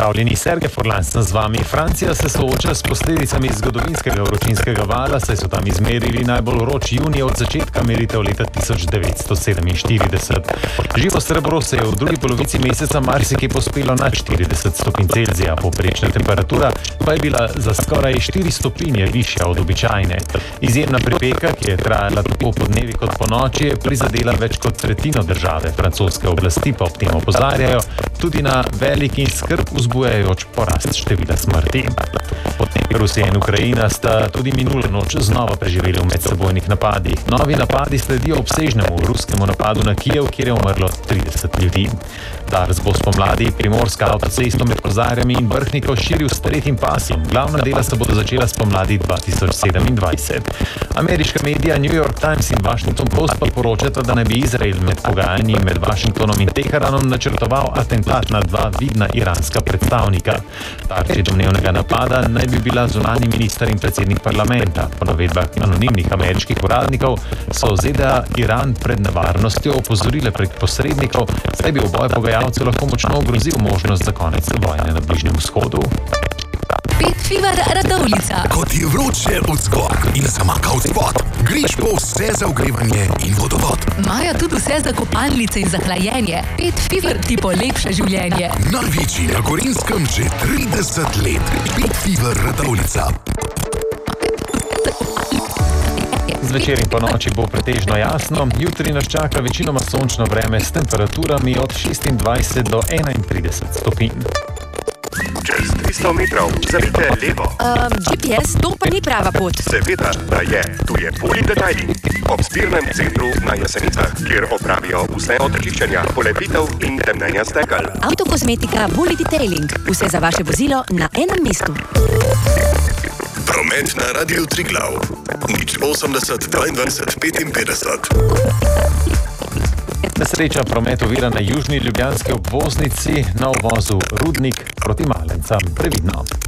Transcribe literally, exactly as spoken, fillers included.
Pozdravljeni, Sergej Furlan sem z vami. Francija se sooča s posledicami zgodovinskega vročinskega vala, saj so tam izmerili najbolj vroč junij od začetka meritev leta tisoč devetsto sedeminštirideset. Živo srebro se je v drugi polovici meseca marsikje pospelo na štirideset stopinj Celzija, povprečna temperatura pa je bila za skoraj štiri stopinje višja od običajne. Izjemna pripeka, ki je trajala tako po dnevi kot po noči, je prizadela več kot tretjino države. Francoske oblasti pa ob tem opozarjajo tudi na velik in skrb vzbujajoč porast števila smrti. Potem Rusija in Ukrajina sta tudi minulo noč znova preživeli v medsebojnih napadih. Novi napadi sledijo obsežnemu ruskemu napadu na Kijev, kjer je umrlo trideset ljudi. Dars bo spomladi primorska avtocesto med Kozarjami in Vrhniko širil s tretjim pasjem. Glavna dela se bodo začela spomladi dva tisoč sedemindvajset. Ameriška medija New York Times in Washington Post pa poročata, da naj bi Izrael med pogajanji med Washingtonom in Teheranom načrtoval atentat na dva vidna iranska predstavnika. Tarči domnevnega napada naj bi bila zunanji minister in predsednik parlamenta. Po navedbah anonimnih ameriških uradnikov so Z D A Iran pred nevarnostjo opozorile prek posrednikov, saj bi oboj pogajalcev lahko močno ogrozil možnost za konec vojne na Bližnjem vzhodu. Pet Fever Radovljica. Kot je vroče od zgor in zamaka od spod, greš po vse za ogrevanje in vodovod. Imajo tudi vse za kopalnice in za hlajenje. Pet Fever ti polepša življenje. Največji na Gorinskem že trideset let. Pet Fever Radovljica. Zvečer in po noči bo pretežno jasno, jutri nas čaka večinoma sončno vreme s temperaturami od šestindvajset do enaintrideset stopinj. Čez tristo metrov zavijte levo. Um, G P S, to pa ni prava pot. Seveda, da je. Tu je Polidetailing. Ob zbirnem centru na Jesenicah, kjer opravijo vse od čiščenja, polepitev in temnenja stekel. Avtokozmetika Polidetailing. Vse za vaše vozilo na enem mestu. Promet na Radiu Triglav. Nič osemdeset dvaindvajset petinpetdeset. Nesreča promet ovira na južni ljubljanski obvoznici na uvozu Rudnik proti Malencam. Previdno.